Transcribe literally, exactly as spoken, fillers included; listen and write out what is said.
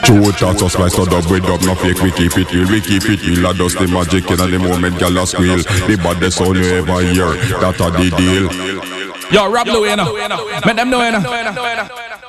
True thoughts us slice up with up, no fake, we keep it real, we keep it real. I dust the magic in the moment, gal a squeal. The baddest sound you ever hear, that a the deal. Yo, Rob Louie, you know. Make them know, you know.